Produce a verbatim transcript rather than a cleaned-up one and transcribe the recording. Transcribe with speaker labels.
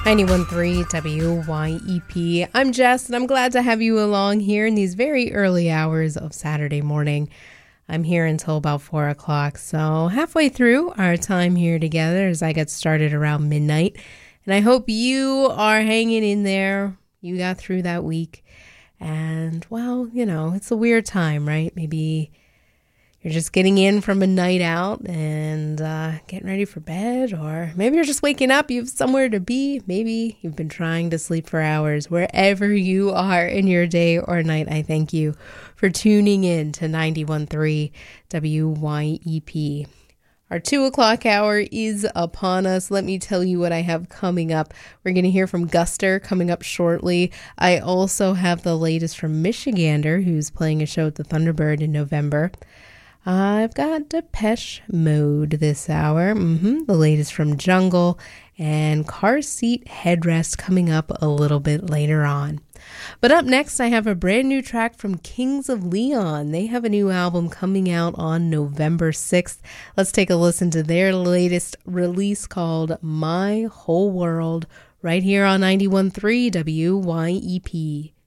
Speaker 1: ninety-one point three W Y E P. I'm Jess, and I'm glad to have you along here in these very early hours of Saturday morning. I'm here until about four o'clock, so halfway through our time here together as I get started around midnight. And I hope you are hanging in there. You got through that week. And, well, you know, it's a weird time, right? Maybe you're just getting in from a night out and uh, getting ready for bed, or maybe you're just waking up, you have somewhere to be. Maybe you've been trying to sleep for hours. Wherever you are in your day or night, I thank you for tuning in to ninety-one point three W Y E P. Our two o'clock hour is upon us. Let me tell you what I have coming up. We're going to hear from Guster coming up shortly. I also have the latest from Michigander, who's playing a show at the Thunderbird in November. I've got Depeche Mode this hour, mm-hmm. the latest from Jungle, and Car Seat Headrest coming up a little bit later on. But up next, I have a brand new track from Kings of Leon. They have a new album coming out on November sixth. Let's take a listen to their latest release called My Whole World, right here on ninety-one point three W Y E P.